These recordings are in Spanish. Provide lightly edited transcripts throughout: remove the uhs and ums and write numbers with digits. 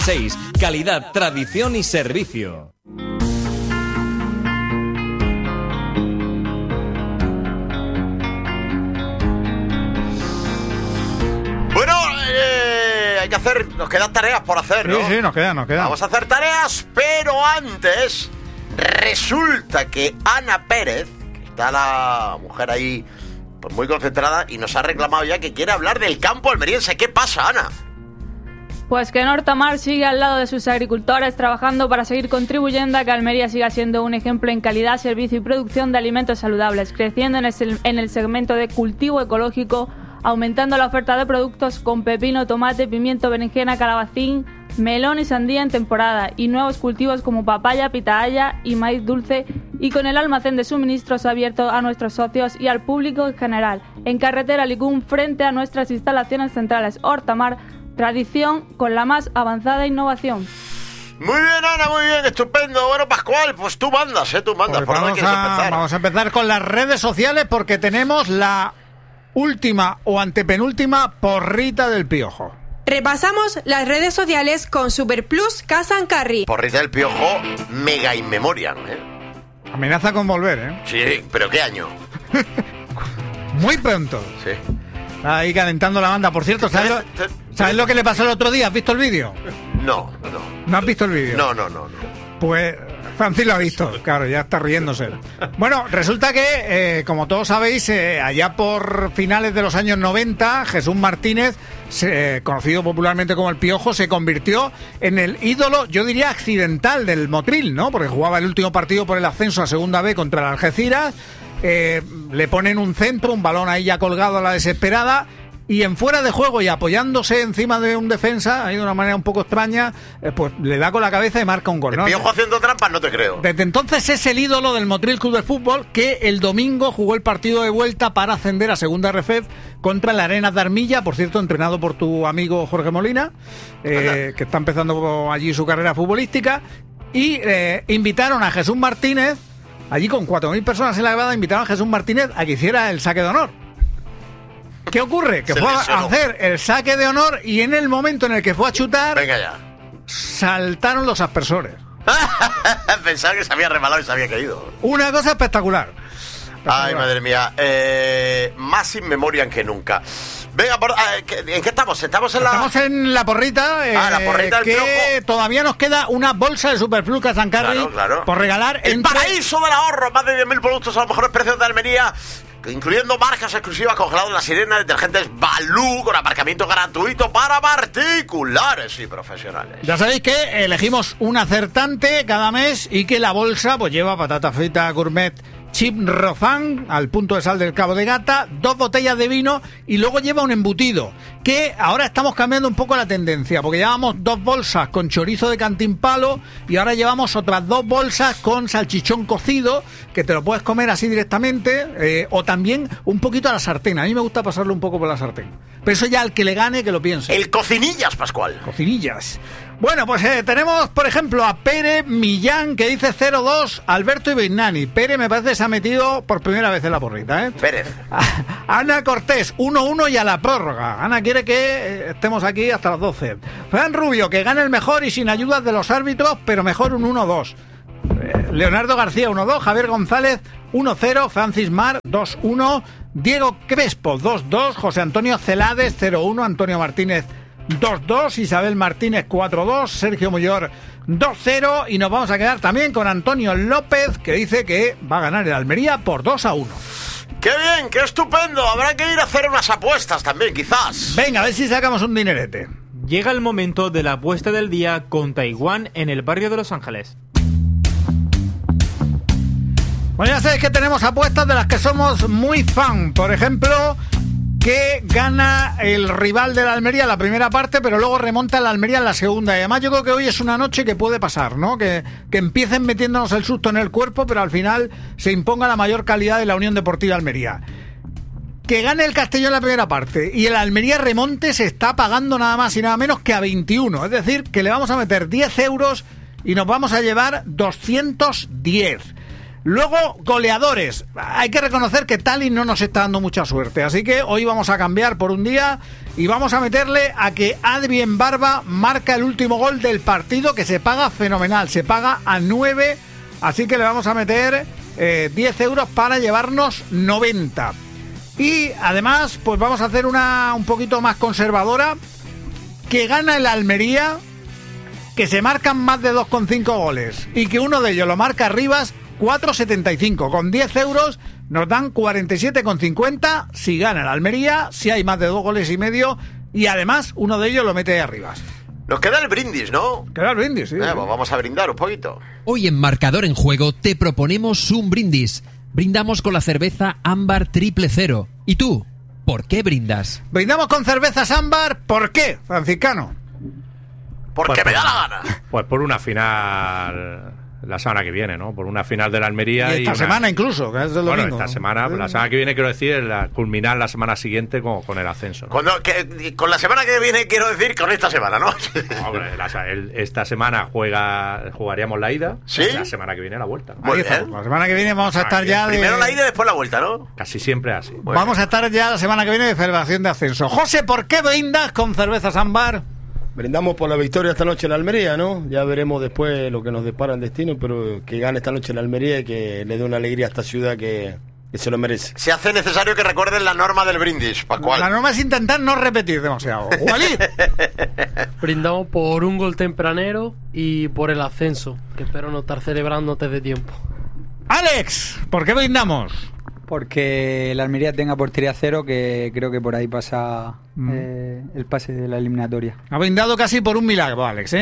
6. Calidad, tradición y servicio. Bueno, hay que hacer... Nos quedan tareas por hacer, ¿no? Sí, nos quedan. Vamos a hacer tareas, pero antes... Resulta que Ana Pérez, que está la mujer ahí pues muy concentrada, y nos ha reclamado ya que quiere hablar del campo almeriense. ¿Qué pasa, Ana? Pues que en Hortamar sigue al lado de sus agricultores trabajando para seguir contribuyendo a que Almería siga siendo un ejemplo en calidad, servicio y producción de alimentos saludables, creciendo en el segmento de cultivo ecológico, aumentando la oferta de productos con pepino, tomate, pimiento, berenjena, calabacín, melón y sandía en temporada, y nuevos cultivos como papaya, pitahaya y maíz dulce, y con el almacén de suministros abierto a nuestros socios y al público en general, en carretera Licún, frente a nuestras instalaciones centrales. Hortamar, tradición con la más avanzada innovación. Muy bien, Ana, muy bien, estupendo. Bueno, Pascual, pues tú mandas. Pues ¿Por dónde quieres empezar? Vamos a empezar con las redes sociales porque tenemos la última o antepenúltima porrita del Piojo. Repasamos las redes sociales con Superplus Casa en Carri. Porrita del Piojo, mega in memoriam, ¿eh? Amenaza con volver, ¿eh? Sí, pero ¿qué año? Muy pronto. Sí. Ahí calentando la banda. Por cierto, ¿sabes lo que le pasó el otro día? ¿Has visto el vídeo? No. ¿No has visto el vídeo? No. Pues Francis lo ha visto, claro, ya está riéndose. Bueno, resulta que, como todos sabéis, allá por finales de los años 90, Jesús Martínez, conocido popularmente como el Piojo, se convirtió en el ídolo, yo diría accidental, del Motril, ¿no? Porque jugaba el último partido por el ascenso a Segunda B contra el Algeciras, le ponen un centro, un balón ahí ya colgado a la desesperada, y en fuera de juego y apoyándose encima de un defensa, ahí de una manera un poco extraña, pues le da con la cabeza y marca un gol, ¿no? El Piojo haciendo trampas, no te creo. Desde entonces es el ídolo del Motril Club de Fútbol, que el domingo jugó el partido de vuelta para ascender a Segunda RFEF contra el Arenas de Armilla, por cierto, entrenado por tu amigo Jorge Molina, que está empezando allí su carrera futbolística, y invitaron a Jesús Martínez, allí con 4.000 personas en la grada, invitaron a Jesús Martínez a que hiciera el saque de honor. ¿Qué ocurre? Que fue a hacer el saque de honor y en el momento en el que fue a chutar, venga ya, saltaron los aspersores. Pensaba que se había rebalado y se había caído. Una cosa espectacular. Ay, madre mía. Más in memoriam que nunca. Venga, ¿en qué estamos? Estamos en la porrita. La porrita del que Piojo. Todavía nos queda una bolsa de Superplus Casa en Carri por regalar. El paraíso del ahorro. Más de 10.000 productos a los mejores precios de Almería, incluyendo marcas exclusivas, congelados La Sirena, detergentes Balú, con aparcamiento gratuito para particulares y profesionales. Ya sabéis que elegimos un acertante cada mes y que la bolsa pues lleva patata frita gourmet Chip Rozán, al punto de sal del Cabo de Gata, 2 botellas de vino y luego lleva un embutido, que ahora estamos cambiando un poco la tendencia, porque llevamos 2 bolsas con chorizo de Cantimpalo y ahora llevamos otras 2 bolsas con salchichón cocido, que te lo puedes comer así directamente, o también un poquito a la sartén. A mí me gusta pasarlo un poco por la sartén, pero eso ya al que le gane que lo piense. El cocinillas, Pascual. Cocinillas. Bueno, pues tenemos, por ejemplo, a Pere Millán, que dice 0-2, Alberto y Beignani. Pere me parece que se ha metido por primera vez en la porrita, ¿eh? Pérez. Ana Cortés, 1-1 y a la prórroga. Ana quiere que estemos aquí hasta las 12. Fran Rubio, que gane el mejor y sin ayudas de los árbitros, pero mejor un 1-2. Leonardo García, 1-2. Javier González, 1-0. Francis Mar, 2-1. Diego Crespo, 2-2. José Antonio Celades, 0-1. Antonio Martínez, 2-2, Isabel Martínez 4-2, Sergio Muyor 2-0 y nos vamos a quedar también con Antonio López, que dice que va a ganar el Almería por 2-1. ¡Qué bien! ¡Qué estupendo! Habrá que ir a hacer unas apuestas también, quizás. Venga, a ver si sacamos un dinerete. Llega el momento de la apuesta del día con Taiwán en el barrio de Los Ángeles. Bueno, ya sabéis que tenemos apuestas de las que somos muy fan. Por ejemplo, que gana el rival de la Almería la primera parte, pero luego remonta la Almería en la segunda. Y además yo creo que hoy es una noche que puede pasar, ¿no? Que empiecen metiéndonos el susto en el cuerpo, pero al final se imponga la mayor calidad de la Unión Deportiva Almería. Que gane el Castellón en la primera parte y el Almería remonte, se está pagando nada más y nada menos que a 21. Es decir, que le vamos a meter 10 euros y nos vamos a llevar 210. Luego, goleadores. Hay que reconocer que Tallinn no nos está dando mucha suerte, así que hoy vamos a cambiar por un día y vamos a meterle a que Adrien Barba marca el último gol del partido, que se paga fenomenal, se paga a 9, así que le vamos a meter 10 euros para llevarnos 90. Y además, pues vamos a hacer una un poquito más conservadora, que gana el Almería, que se marcan más de 2,5 goles y que uno de ellos lo marca Rivas, 4,75. Con 10 euros nos dan 47,50 si gana el Almería, si hay más de 2 goles y medio, y además uno de ellos lo mete arriba. Nos queda el brindis, ¿no? Queda el brindis, sí. Pues vamos a brindar un poquito. Hoy en Marcador en Juego te proponemos un brindis. Brindamos con la cerveza Ámbar Triple Cero. ¿Y tú? ¿Por qué brindas? Brindamos con cervezas Ámbar. ¿Por qué, Franciscano? Porque me da la gana. Pues por una final la semana que viene, ¿no? Por una final de la Almería. Y esta semana incluso, que es el domingo. Esta semana, la semana que viene, quiero decir, culminar la semana siguiente con el ascenso, ¿no? Con la semana que viene, quiero decir, con esta semana, ¿no? Hombre, esta semana jugaríamos la ida. ¿Sí? La semana que viene la vuelta, ¿no? Muy bien. La semana que viene vamos a estar ya Primero la ida y después la vuelta, ¿no? Casi siempre así. Vamos a estar ya la semana que viene de celebración de ascenso. José, ¿por qué brindas con cervezas Ámbar? Brindamos por la victoria esta noche en la Almería, ¿no? Ya veremos después lo que nos depara el destino, pero que gane esta noche en la Almería y que le dé una alegría a esta ciudad que se lo merece. Se hace necesario que recuerden la norma del brindis, Pascual. La norma es intentar no repetir demasiado. Walid. Brindamos por un gol tempranero y por el ascenso, que espero no estar celebrando antes de tiempo. Alex, ¿por qué brindamos? Porque la Almería tenga portería cero, que creo que por ahí pasa el pase de la eliminatoria. Ha brindado casi por un milagro, Alex,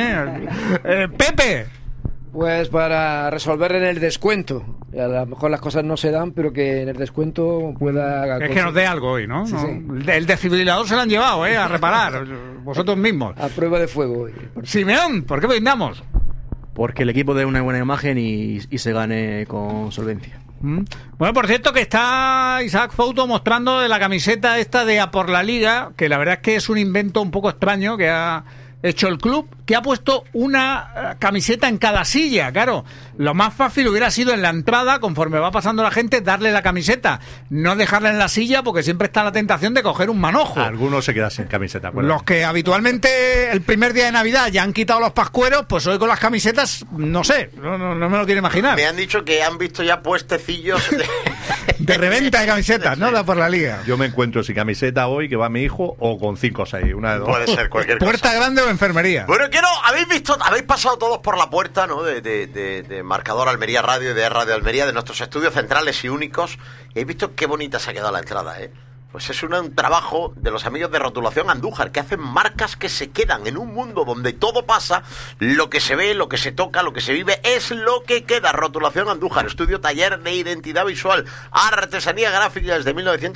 Pepe. Pues para resolver en el descuento. A lo mejor las cosas no se dan, pero que en el descuento pueda... Es que nos dé algo hoy, ¿no? Sí, ¿no? sí. El desfibrilador se lo han llevado, a reparar. Vosotros mismos. A prueba de fuego hoy. Simeón, ¿por qué brindamos? Porque el equipo dé una buena imagen y se gane con solvencia. Bueno, por cierto que está Isaac Fouto mostrando la camiseta esta de A por la Liga, que la verdad es que es un invento un poco extraño que ha hecho el club, que ha puesto una camiseta en cada silla. Claro, lo más fácil hubiera sido en la entrada, conforme va pasando la gente, darle la camiseta, no dejarla en la silla, porque siempre está la tentación de coger un manojo. Algunos se quedan sin camiseta. Los que habitualmente el primer día de Navidad ya han quitado los pascueros, pues hoy con las camisetas, no sé, no me lo quiero imaginar. Me han dicho que han visto ya puestecillos de reventa de camisetas, ¿no? Da por la Liga. Yo me encuentro sin camiseta hoy, que va mi hijo, o con 5 o 6, una de dos. Puede ser cualquier cosa. Puerta grande o enfermería. Bueno, habéis pasado todos por la puerta, ¿no? De Marcador Almería Radio y de Radio Almería, de nuestros estudios centrales y únicos. Y habéis visto qué bonita se ha quedado la entrada, ¿eh? Pues es un trabajo de los amigos de Rotulación Andújar, que hacen marcas que se quedan en un mundo donde todo pasa, lo que se ve, lo que se toca, lo que se vive, es lo que queda. Rotulación Andújar, estudio taller de identidad visual, artesanía gráfica desde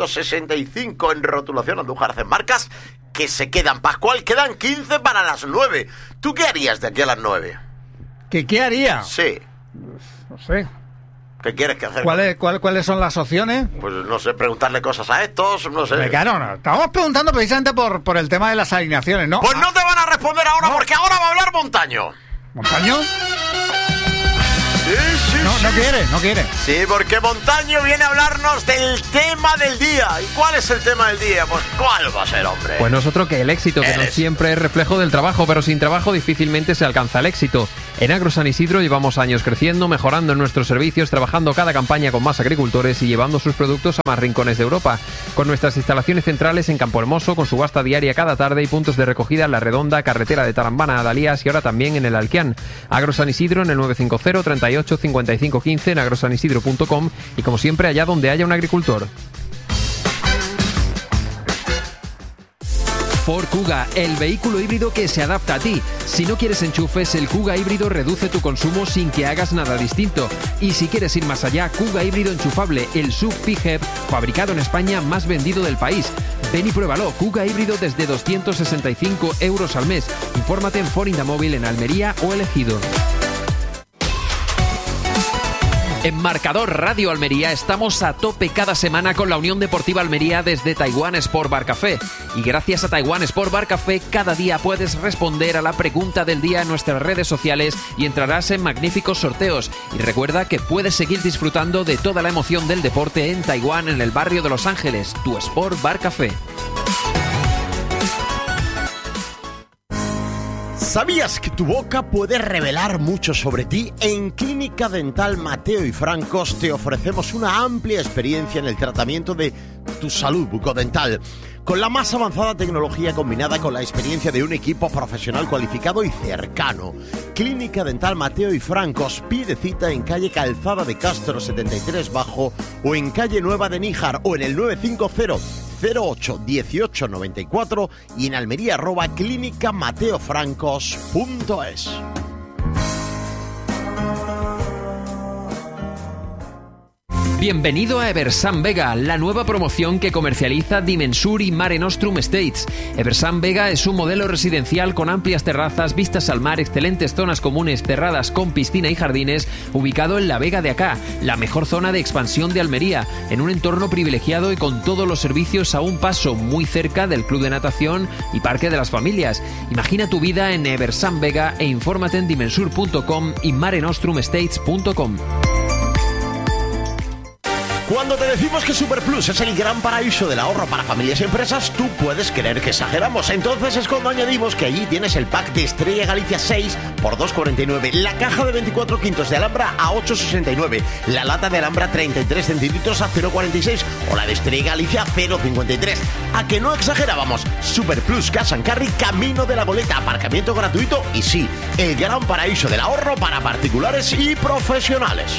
1965 en Rotulación Andújar. Hacen marcas que se quedan. Pascual, quedan 15 para las 9. ¿Tú qué harías de aquí a las 9? ¿Qué haría? Sí. No sé. ¿Qué quieres que hacer? ¿Cuáles son las opciones? Pues no sé, preguntarle cosas a estos, no sé. Claro, no. Estamos preguntando precisamente por el tema de las alineaciones, ¿no? Pues no te van a responder ahora, no. Porque ahora va a hablar Montaño. ¿Montaño? Sí, no quiere. Sí, porque Montaño viene a hablarnos del tema del día. ¿Y cuál es el tema del día? Pues ¿cuál va a ser, hombre? Pues nosotros que el éxito, que no siempre es reflejo del trabajo, pero sin trabajo difícilmente se alcanza el éxito. En Agro San Isidro llevamos años creciendo, mejorando en nuestros servicios, trabajando cada campaña con más agricultores y llevando sus productos a más rincones de Europa. Con nuestras instalaciones centrales en Campo Hermoso, con subasta diaria cada tarde y puntos de recogida en La Redonda, carretera de Tarambana a Dalías y ahora también en el Alquián. Agro San Isidro en el 950 38 55 15 en agrosanisidro.com y como siempre allá donde haya un agricultor. Ford Kuga, el vehículo híbrido que se adapta a ti. Si no quieres enchufes, el Kuga híbrido reduce tu consumo sin que hagas nada distinto. Y si quieres ir más allá, Kuga híbrido enchufable, el SUV PHEV, fabricado en España, más vendido del país. Ven y pruébalo, Kuga híbrido desde 265 euros al mes. Infórmate en Ford Indamóvil en Almería o El Ejido. En Marcador Radio Almería estamos a tope cada semana con la Unión Deportiva Almería desde Taiwan Sport Bar Café. Y gracias a Taiwan Sport Bar Café, cada día puedes responder a la pregunta del día en nuestras redes sociales y entrarás en magníficos sorteos. Y recuerda que puedes seguir disfrutando de toda la emoción del deporte en Taiwán, en el barrio de Los Ángeles, tu Sport Bar Café. ¿Sabías que tu boca puede revelar mucho sobre ti? En Clínica Dental Mateo y Francos te ofrecemos una amplia experiencia en el tratamiento de tu salud bucodental, con la más avanzada tecnología combinada con la experiencia de un equipo profesional cualificado y cercano. Clínica Dental Mateo y Francos, pide cita en calle Calzada de Castro 73 Bajo o en calle Nueva de Níjar o en el 950 08 18 94 y en Almería @clínicamateofrancos.es. Bienvenido a Eversan Vega, la nueva promoción que comercializa Dimensur y Mare Nostrum Estates. Eversan Vega es un modelo residencial con amplias terrazas, vistas al mar, excelentes zonas comunes cerradas con piscina y jardines, ubicado en la Vega de Acá, la mejor zona de expansión de Almería, en un entorno privilegiado y con todos los servicios a un paso, muy cerca del club de natación y parque de las familias. Imagina tu vida en Eversan Vega e infórmate en dimensur.com y marenostrumestates.com. Cuando te decimos que Superplus es el gran paraíso del ahorro para familias y empresas, tú puedes creer que exageramos. Entonces es cuando añadimos que allí tienes el pack de Estrella Galicia 6 por 2,49, la caja de 24 quintos de Alhambra a 8,69, la lata de Alhambra 33 centilitros a 0,46 o la de Estrella Galicia 0,53. ¿A que no exagerábamos? Superplus Cash and Carry, camino de la Boleta, aparcamiento gratuito y sí, el gran paraíso del ahorro para particulares y profesionales.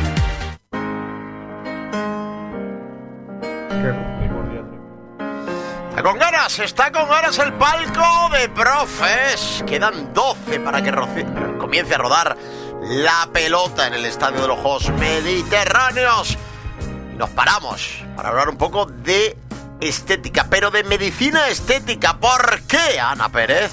Está con ganas el palco de profes. Quedan 12 para que comience a rodar la pelota en el Estadio de los Juegos Mediterráneos. Y nos paramos para hablar un poco de estética, pero de medicina estética. ¿Por qué, Ana Pérez?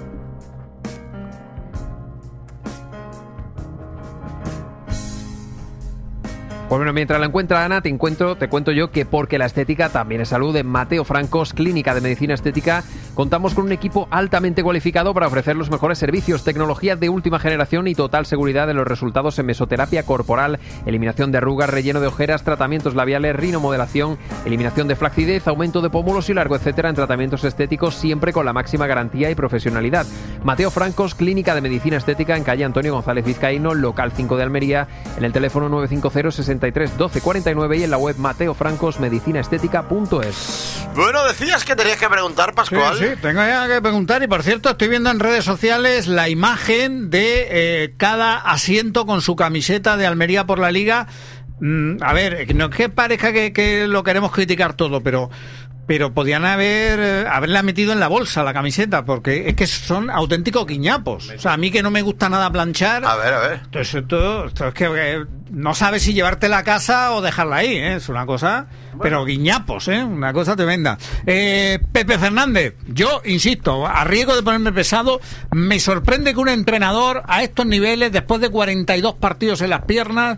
Pues bueno, mientras la encuentra Ana, te cuento yo que porque la estética también es salud. En Mateo Francos, Clínica de Medicina Estética, contamos con un equipo altamente cualificado para ofrecer los mejores servicios, tecnología de última generación y total seguridad en los resultados en mesoterapia corporal, eliminación de arrugas, relleno de ojeras, tratamientos labiales, rinomodelación, eliminación de flacidez, aumento de pómulos y largo etcétera en tratamientos estéticos, siempre con la máxima garantía y profesionalidad. Mateo Francos, Clínica de Medicina Estética, en calle Antonio González Vizcaíno, local 5 de Almería, en el teléfono 950 63 12 49 y en la web mateofrancosmedicinaestética.es. Bueno, decías que tenías que preguntar, Pascual. Sí, tengo ya que preguntar. Y por cierto, estoy viendo en redes sociales la imagen de cada asiento con su camiseta de Almería por la Liga. A ver, no es que parezca que lo queremos criticar todo, pero podían haberla metido en la bolsa la camiseta, porque es que son auténticos guiñapos. O sea, a mí que no me gusta nada planchar. A ver. Entonces, esto es que no sabes si llevártela a casa o dejarla ahí, ¿eh? Es una cosa, bueno. Pero guiñapos, una cosa tremenda. Pepe Fernández, yo insisto, a riesgo de ponerme pesado, me sorprende que un entrenador a estos niveles, después de 42 partidos en las piernas,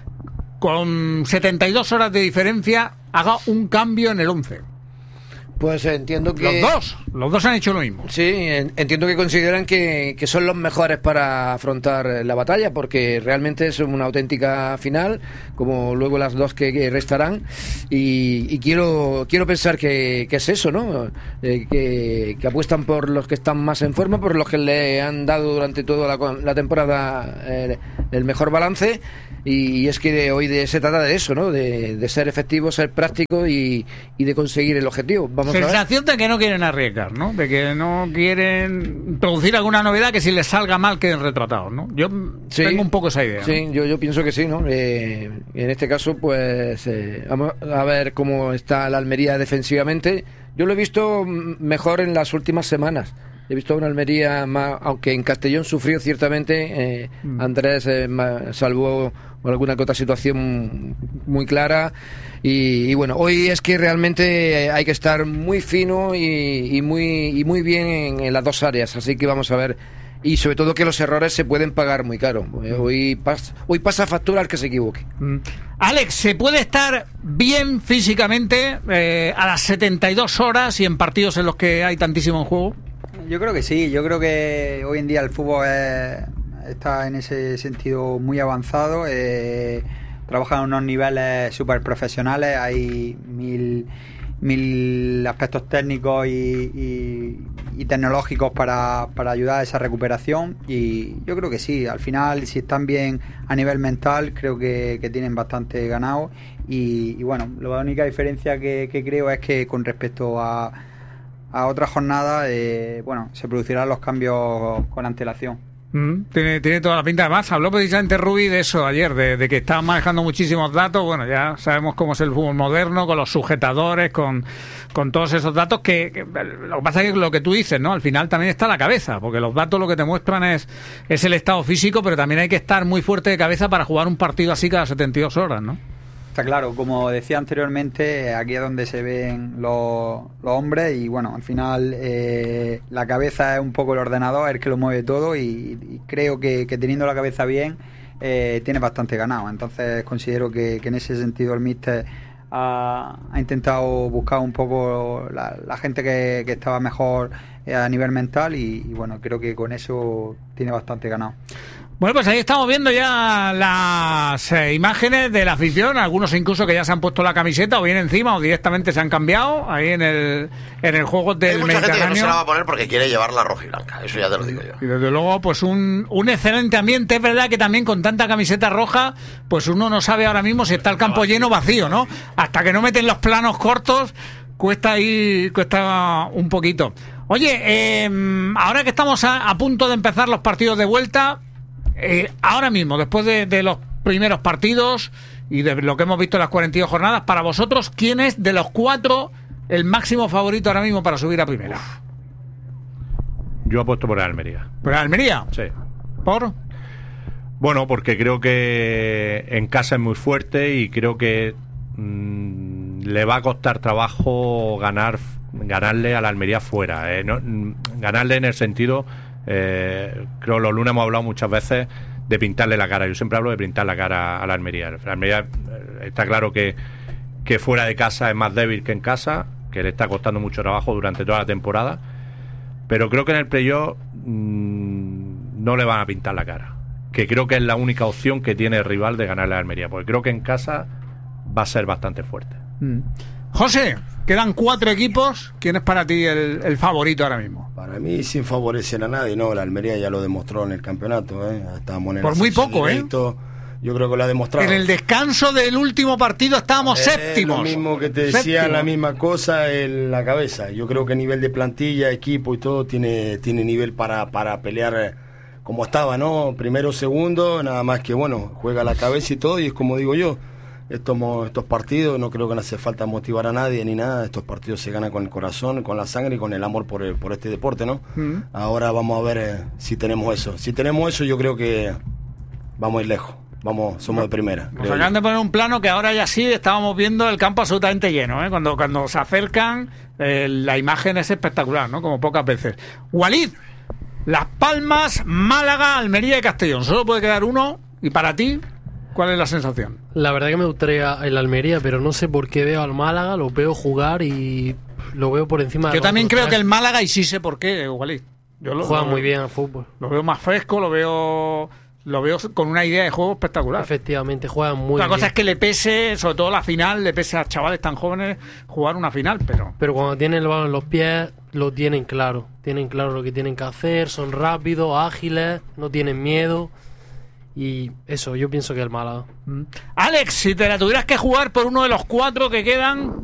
con 72 horas de diferencia, haga un cambio en el 11. Pues entiendo que... Los dos han hecho lo mismo. Sí, entiendo que consideran que son los mejores para afrontar la batalla, porque realmente es una auténtica final, como luego las dos que restarán, y quiero pensar que es eso, ¿no? Que apuestan por los que están más en forma, por los que le han dado durante toda la temporada el mejor balance, y es que hoy se trata de eso, ¿no? De ser efectivo, ser práctico y de conseguir el objetivo. Sensación de que no quieren arriesgar, ¿no? De que no quieren producir alguna novedad que si les salga mal queden retratados, ¿no? Yo tengo un poco esa idea. Sí, ¿no? Yo pienso que sí, ¿no? En este caso, pues vamos a ver cómo está la Almería defensivamente. Yo lo he visto mejor en las últimas semanas. He visto una Almería más, aunque en Castellón sufrió ciertamente, Andrés salvó alguna que otra situación muy clara y bueno, hoy es que realmente hay que estar muy fino y muy bien en las dos áreas, así que vamos a ver y sobre todo que los errores se pueden pagar muy caro. Hoy pasa factura al que se equivoque. Alex, ¿se puede estar bien físicamente a las 72 horas y en partidos en los que hay tantísimo en juego? Yo creo que sí, yo creo que hoy en día el fútbol está en ese sentido muy avanzado, trabajan a unos niveles súper profesionales, hay mil aspectos técnicos y tecnológicos para ayudar a esa recuperación, y yo creo que sí, al final si están bien a nivel mental creo que tienen bastante ganado, y bueno, la única diferencia que creo es que con respecto a otra jornada, bueno, se producirán los cambios con antelación. Tiene toda la pinta. Además, habló precisamente Rubi de eso ayer, de que estaban manejando muchísimos datos. Bueno, ya sabemos cómo es el fútbol moderno, con los sujetadores, con todos esos datos, que lo que pasa es que lo que tú dices, ¿no? Al final también está la cabeza, porque los datos lo que te muestran es el estado físico, pero también hay que estar muy fuerte de cabeza para jugar un partido así cada 72 horas, ¿no? Está claro, como decía anteriormente, aquí es donde se ven los hombres, y bueno, al final la cabeza es un poco el ordenador, el que lo mueve todo, y creo que teniendo la cabeza bien tiene bastante ganado. Entonces considero que en ese sentido el míster ha intentado buscar un poco la gente que estaba mejor a nivel mental, y bueno, creo que con eso tiene bastante ganado. Bueno, pues ahí estamos viendo ya las imágenes de la afición, algunos incluso que ya se han puesto la camiseta o bien encima o directamente se han cambiado ahí en el juego del Mediterráneo. Hay mucha gente que no se la va a poner porque quiere llevarla roja y blanca, eso ya te lo digo yo. Y desde luego, pues un excelente ambiente. Es verdad que también con tanta camiseta roja, pues uno no sabe ahora mismo si está el campo lleno o vacío, ¿no? Hasta que no meten los planos cortos, cuesta un poquito. Oye, ahora que estamos a punto de empezar los partidos de vuelta, ahora mismo, después de los primeros partidos y de lo que hemos visto en las 42 jornadas, para vosotros, ¿quién es de los cuatro el máximo favorito ahora mismo para subir a primera? Yo apuesto por el Almería. ¿Por el Almería? Sí. ¿Por? Bueno, porque creo que en casa es muy fuerte y creo que le va a costar trabajo ganarle a la Almería fuera. Ganarle en el sentido... creo los lunes hemos hablado muchas veces de pintarle la cara. Yo siempre hablo de pintar la cara a la Almería. La Almería está claro que fuera de casa es más débil que en casa, que le está costando mucho trabajo durante toda la temporada, pero creo que en el playoff no le van a pintar la cara, que creo que es la única opción que tiene el rival de ganarle a la Almería, porque creo que en casa va a ser bastante fuerte. José, quedan 4 equipos. ¿Quién es para ti el favorito ahora mismo? Para mí, sin favorecer a nadie, no. La Almería ya lo demostró en el campeonato, Estábamos en por muy poco, directo. Yo creo que lo ha demostrado. En el descanso del último partido estábamos séptimos. Lo mismo que te decía, séptimos. La misma cosa en la cabeza. Yo creo que a nivel de plantilla, equipo y todo, tiene nivel para pelear como estaba, ¿no? Primero, segundo, nada más que, bueno, juega la cabeza y todo, y es como digo yo. Estos partidos no creo que no hace falta motivar a nadie ni nada. Estos partidos se ganan con el corazón, con la sangre y con el amor por este deporte, ¿no? Ahora vamos a ver si tenemos eso. Si tenemos eso, yo creo que vamos a ir lejos. Somos de primera. Nos acaban de poner un plano que ahora ya sí estábamos viendo el campo absolutamente lleno, ¿eh? Cuando se acercan, la imagen es espectacular, ¿no? Como pocas veces. Walid, Las Palmas, Málaga, Almería y Castellón. Solo puede quedar uno. ¿Y para ti? ¿Cuál es la sensación? La verdad que me gustaría el Almería, pero no sé por qué veo al Málaga, lo veo jugar y lo veo por encima de... Yo también creo que el Málaga, y sí sé por qué, Walid. Juega muy bien al fútbol. Lo veo más fresco, lo veo con una idea de juego espectacular. Efectivamente, juega muy bien. La cosa es que le pese, sobre todo la final, le pese a chavales tan jóvenes jugar una final, pero cuando tienen el balón en los pies, lo tienen claro. Tienen claro lo que tienen que hacer, son rápidos, ágiles, no tienen miedo. Y eso, yo pienso que el Málaga. Alex, si te la tuvieras que jugar por uno de los 4 que quedan,